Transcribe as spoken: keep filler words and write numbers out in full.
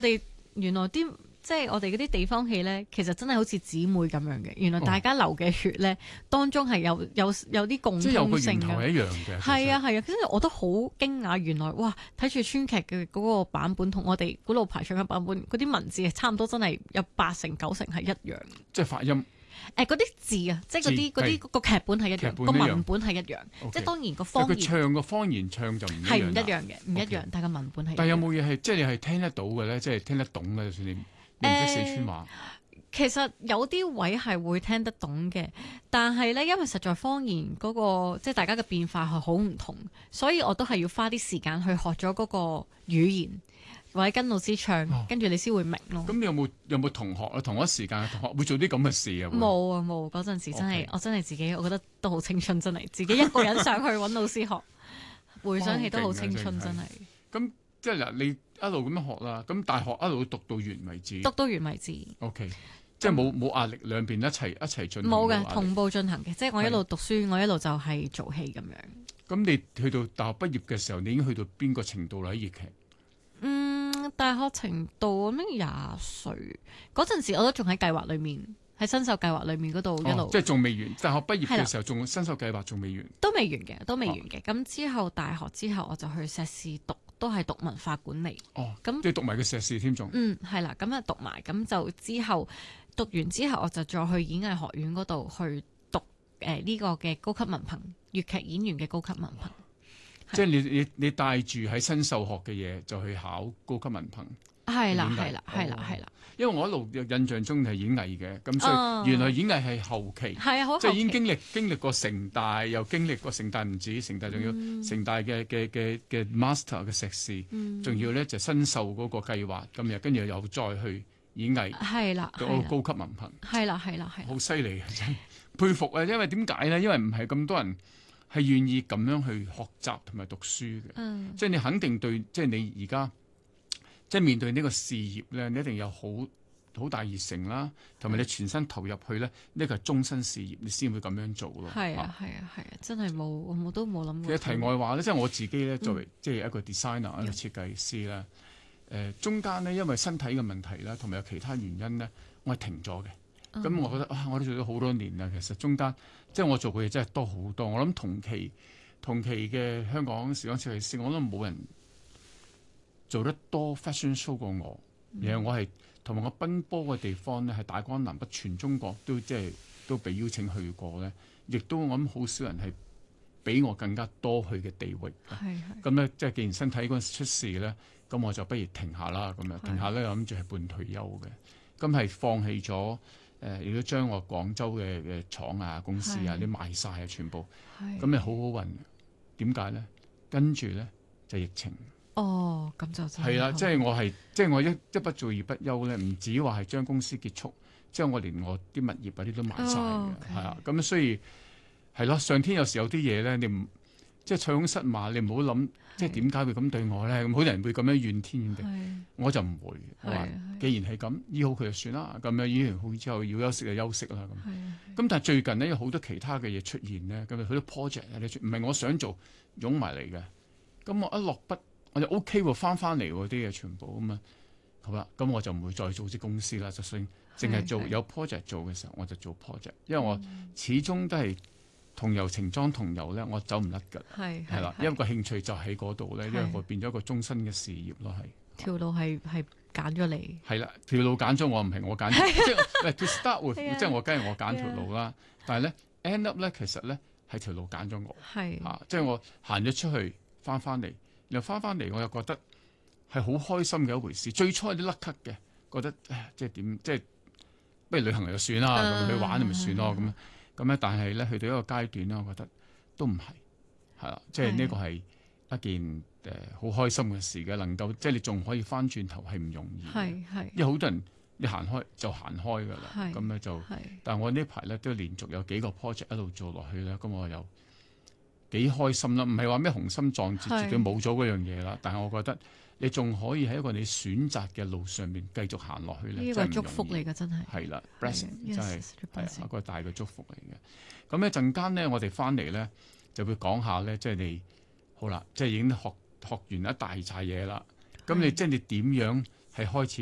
哋原來啲即係我哋嗰啲地方戲咧，其實真係好似姊妹咁樣嘅。原來大家流嘅血咧，哦、當中係有有有啲共通性嘅。即係有個源頭係一樣嘅。係啊係啊，跟住我都好驚訝，原來哇睇住川劇嘅嗰個版本同我哋古老排唱嘅版本，嗰啲文字係差唔多，真係有八成九成係一樣。即係發音。誒嗰啲字啊，即係嗰啲嗰啲個劇本係一樣，個文本係一樣。Okay. 即係當然個方言，佢唱個方言唱就唔一樣。係唔一樣嘅，唔一樣， okay. 但係個文本係。但係有冇嘢係即係你係聽得到嘅咧？即係聽得懂嘅，就算你你唔識四川話。其實有啲位係會聽得懂嘅，但係咧，因為實在方言嗰個即係大家嘅變化係好唔同，所以我都係要花啲時間去學咗嗰個語言。或者跟老師唱，哦、跟住你先會明咯。咁你有冇有冇同學啊？同一時間同學會做啲咁嘅事啊？冇啊冇，嗰陣時真係 Okay. 我真係自己，我覺得都好青春，真係自己一個人上去揾老師學，回想起都好青春，真係。咁即係嗱，你一路咁樣學啦，咁大學一路讀到完為止，讀到完為止。O、okay. K， 即係冇冇壓力，兩邊一齊一齊進行。冇嘅，同步進行嘅，即係我一路讀書，是我一路就係做戲咁樣。咁你去到大學畢業嘅時候，你已經去到邊個程度啦？喺粵劇？嗯，大學程度咁樣廿歲嗰陣時，我都仲喺計劃裏面，喺新秀計劃裏面嗰度一路、哦，即係仲未完。大學畢業嘅時候，仲新秀計劃仲未完，都未完嘅，都未完嘅。咁、哦、之後大學之後，我就去碩士讀，都係讀文化管理。哦，咁那即係讀埋個碩士添，仲嗯係啦，咁啊讀埋，咁就之後讀完之後，我就再去演藝學院嗰度去讀誒呢、呃這個嘅高級文憑，粵劇演員嘅高級文憑。即係你你你帶住喺新秀學嘅嘢，就去考高級文憑。係啦係啦係啦係啦。因為我一路印象中係演藝嘅，咁所以原來演藝係後期，係啊、哦，即係已經經歷經歷過城大，又經歷過城大唔止，城大仲要城大嘅嘅嘅嘅 master 嘅碩士，仲、嗯、要咧就新秀嗰個計劃，咁又跟住又再去演藝，係啦，到高級文憑，係啦係啦係，好犀利嘅真佩服啊！因為點解咧？因為唔係咁多人。係願意咁樣去學習同埋讀書嘅，嗯、即係你肯定對，即係你而家即係面對呢個事業咧，你一定有好好大熱誠啦，同埋你全身投入去咧，呢個係終身事業，你先會咁樣做咯。係啊，係啊，係啊，真係冇，我都冇諗過。其實題外話咧，即係我自己咧，作為即係一個 designer、嗯、一個設計師啦，誒、呃、中間咧因為身體嘅問題啦，同埋有其他原因咧，我係停咗嘅。咁、嗯、我覺得啊，我都做咗好多年啦。其實中間即係我做嘅嘢真係多好多。我諗同期同期嘅香港時裝設計師，我諗冇人做得多 fashion show 過我。嗯、然後我係同埋我奔波嘅地方咧，係大江南北全中國都即係都被邀請去過咧。亦都我諗好少人係比我更加多去嘅地域。係係。咁咧，即係既然身體嗰陣時出事咧，咁我就不如停下啦。咁樣停下咧，我諗住係半退休嘅。咁係放棄咗。誒，亦都將我廣州嘅嘅廠啊、公司啊啲賣晒啊，全部，咁咪好好運。點解咧？跟住咧就疫情。哦，咁就係啦，即係我係即係我一一不做二不休咧，唔止話係將公司結束，即係我連我啲物業嗰啲都賣晒嘅，係啊、哦。咁、okay. 所以係咯，上天有時有啲嘢咧，你唔即係塞翁失馬，你唔好諗。即係點解會咁對我咧？咁好多人會咁樣怨天怨地，我就唔會。我話既然係咁，醫好佢就算啦。咁樣醫完好之後要休息就休息啦。咁咁但係最近呢，有好多其他嘅嘢出現咧，咁好多 project 唔係我想做湧埋嚟嘅。咁我一落筆我就 OK 喎，翻翻嚟喎啲嘢全部咁啊。好啦，咁我就唔會再組織公司啦。就算淨係做有 project 做嘅時候，我就做 project，因為我始終都係。同遊情裝同遊咧，我走唔甩㗎，係係啦，因為個興趣就喺嗰度咧，因為我變咗一個終身嘅事業咯，係條路係係揀咗你，係啦，條路揀咗我，唔係我揀，即係 to start with，即係我梗係我揀條路啦，但係咧 end up 咧，其實咧係條路揀咗我，係啊，即係我行咗出去翻翻嚟，然後翻翻嚟我又覺得係好開心嘅一回事。最初有啲甩咳嘅，覺得即係點，即係不如旅行就算啦，咁去玩就咪算咯，咁。咁咧，但係咧，去到一個階段咧，我覺得都唔係，係啦，即係呢個係一件誒好、呃、開心嘅事嘅，能夠即係你仲可以翻轉頭係唔容易嘅，係係，因為好多人你行開就行開噶啦，咁咧就，但係我呢排咧都連續有幾個 project 一路做落去咧，咁我又幾開心啦，唔係話咩雄心壯志絕對冇咗嗰樣嘢啦，但係我覺得你仲可以喺一個你選擇嘅路上面繼續行落去咧，呢個祝福嚟嘅真係，係啦 blessing 真係係一個大嘅祝福嚟嘅。咁一陣間咧，我哋翻嚟咧就會講下咧，即係你好啦，即係已經學學完一大紮嘢啦。咁你即係你點樣係開始。